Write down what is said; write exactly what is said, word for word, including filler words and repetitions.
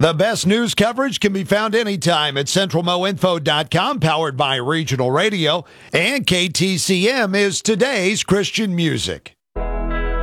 The best news coverage can be found anytime at central mo info dot com, powered by Regional Radio, and K T C M is today's Christian music.